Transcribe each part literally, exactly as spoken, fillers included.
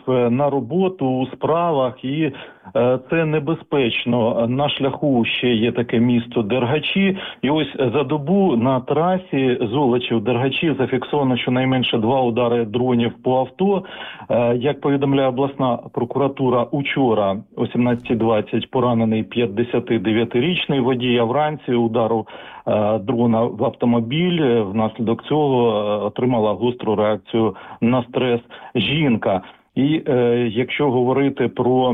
на роботу у справах, і це небезпечно. На шляху ще є таке місто Дергачі, і ось за добу на трасі Золочів-Дергачі зафіксовано щонайменше два удари дронів по авто. Як повідомляє обласна прокуратура, учора о сімнадцятій двадцять поранений п'ятдесятидев'ятирічний водій, а вранці удару дрона в автомобіль. Внаслідок цього отримала гостру реакцію на стрес жінка. І е, якщо говорити про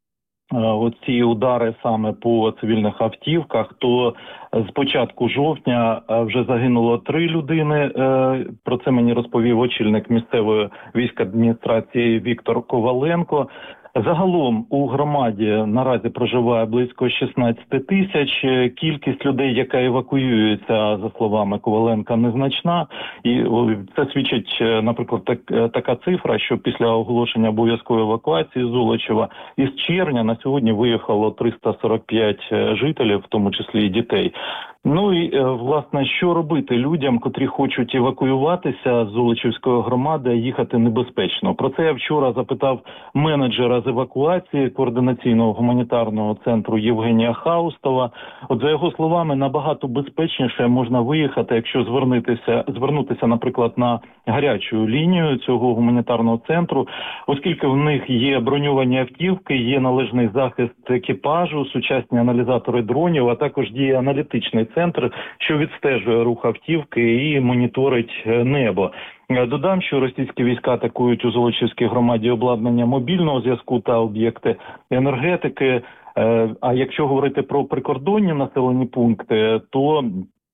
оці удари саме по цивільних автівках, то з початку жовтня вже загинуло три людини. Про це мені розповів очільник місцевої військадміністрації Віктор Коваленко. Загалом у громаді наразі проживає близько шістнадцять тисяч. Кількість людей, яка евакуюється, за словами Коваленка, незначна. І це свідчить, наприклад, так, така цифра, що після оголошення обов'язкової евакуації Золочева із червня на сьогодні виїхало триста сорок п'ять жителів, в тому числі і дітей. Ну і, власне, що робити людям, котрі хочуть евакуюватися з Золочівської громади, а їхати небезпечно? Про це я вчора запитав менеджера з евакуації координаційного гуманітарного центру Євгенія Хаустова. От за його словами, набагато безпечніше можна виїхати, якщо звернутися, звернутися, наприклад, на гарячу лінію цього гуманітарного центру, оскільки в них є броньовані автівки, є належний захист екіпажу, сучасні аналізатори дронів, а також діє аналітичний центр, що відстежує рух автівки і моніторить небо. Додам, що російські війська атакують у Золочівській громаді обладнання мобільного зв'язку та об'єкти енергетики. А якщо говорити про прикордонні населені пункти, то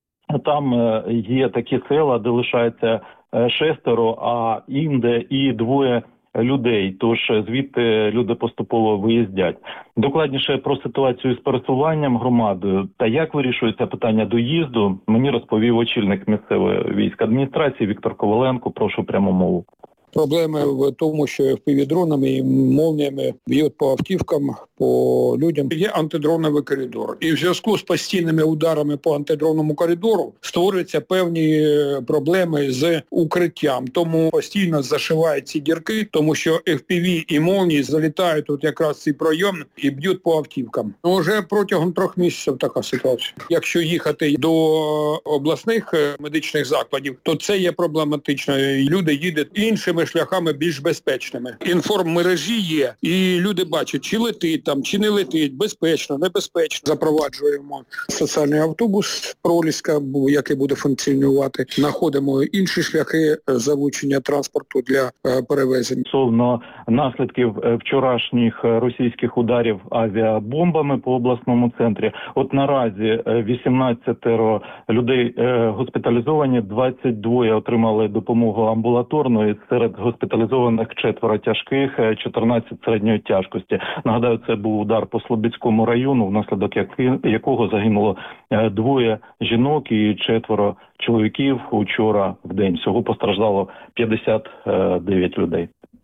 там є такі села, де лишається шестеро, а інде і двоє людей, тож звідти люди поступово виїздять. Докладніше про ситуацію з пересуванням громадою та як вирішується питання доїзду, мені розповів очільник місцевої військадміністрації Віктор Коваленко. Прошу пряму мову. Проблеми в тому, що еф пі ві-дронами і молніями б'ють по автівкам, по людям. Є антидроновий коридор. І в зв'язку з постійними ударами по антидронному коридору створюються певні проблеми з укриттям. Тому постійно зашивають ці дірки, тому що еф пі ві і молнії залітають тут якраз в цей пройом і б'ють по автівкам. Ну, вже протягом трьох місяців така ситуація. Якщо їхати до обласних медичних закладів, то це є проблематично. Люди їдуть іншими шляхами більш безпечними. Інформмережі є, і люди бачать, чи летить там, чи не летить, безпечно, небезпечно. Запроваджуємо соціальний автобус Проліска, який буде функціонувати. Знаходимо інші шляхи залучення транспорту для перевезень. Стосовно наслідків вчорашніх російських ударів авіабомбами по обласному центрі, от наразі вісімнадцять людей госпіталізовані, двадцять два отримали допомогу амбулаторну, і серед госпіталізованих четверо тяжких, чотирнадцять середньої тяжкості. Нагадаю, це був удар по Слобідському району, внаслідок якого загинуло двоє жінок і четверо чоловіків учора в день. Всього постраждало п'ятдесят дев'ять людей.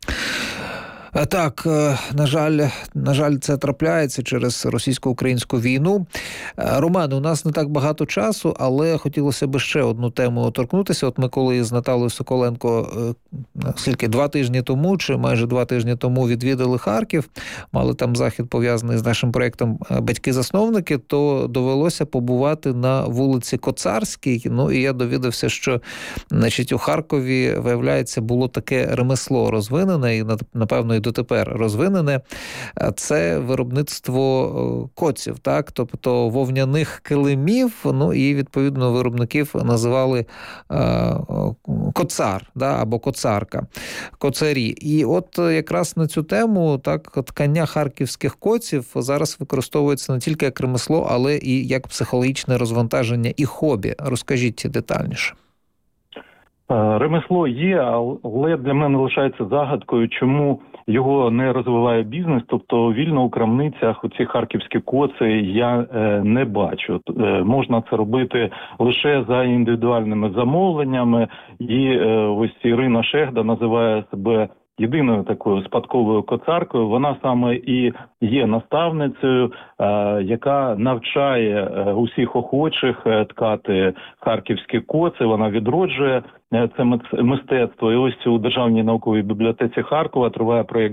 Так, на жаль, на жаль, це трапляється через російсько-українську війну. Роман, у нас не так багато часу, але хотілося б ще одну тему торкнутися. От ми коли з Наталою Соколенко, скільки, два тижні тому, чи майже два тижні тому відвідали Харків, мали там захід пов'язаний з нашим проєктом «Батьки-засновники», то довелося побувати на вулиці Коцарській. Ну, і я довідався, що, значить, у Харкові, виявляється, було таке ремесло розвинене, і, напевно, і дотепер розвинене, це виробництво коців, так, тобто вовняних килимів, ну і відповідно виробників називали е, коцар, да, або коцарка, коцарі. І от якраз на цю тему, так, ткання харківських коців зараз використовується не тільки як ремесло, але і як психологічне розвантаження і хобі. Розкажіть детальніше. Ремесло є, але для мене лишається загадкою, чому його не розвиває бізнес, тобто вільно у крамницях у ці харківські коци я е, не бачу. Е, можна це робити лише за індивідуальними замовленнями, і е, ось Ірина Шегда називає себе єдиною такою спадковою коцаркою. Вона саме і є наставницею, е, яка навчає е, усіх охочих е, ткати харківські коци. Вона відроджує е, це мистецтво. І ось у Державній науковій бібліотеці Харкова триває проєкт